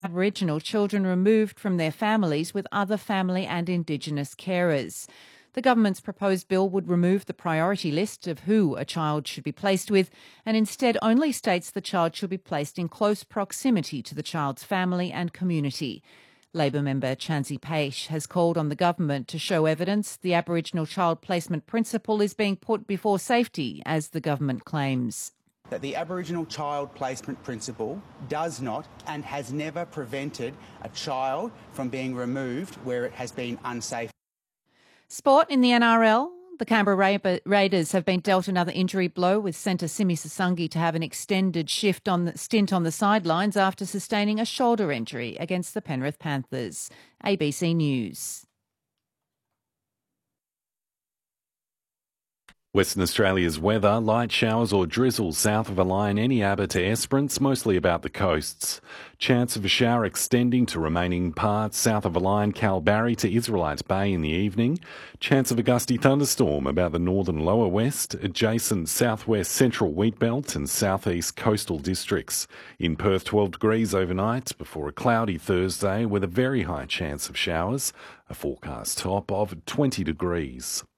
Aboriginal children removed from their families with other family and Indigenous carers. The government's proposed bill would remove the priority list of who a child should be placed with and instead only states the child should be placed in close proximity to the child's family and community. Labor member Chansey Paish has called on the government to show evidence the Aboriginal child placement principle is being put before safety, as the government claims. That the Aboriginal child placement principle does not and has never prevented a child from being removed where it has been unsafe. Sport in the NRL. The Canberra Raiders have been dealt another injury blow, with centre Simi Sasungi to have an extended stint on the sidelines after sustaining a shoulder injury against the Penrith Panthers. ABC News. Western Australia's weather, light showers or drizzle south of a line Eneabba to Esperance, mostly about the coasts. Chance of a shower extending to remaining parts south of a line Kalbarri to Israelite Bay in the evening. Chance of a gusty thunderstorm about the northern lower west, adjacent southwest central wheatbelt and southeast coastal districts. In Perth, 12 degrees overnight before a cloudy Thursday with a very high chance of showers. A forecast top of 20 degrees.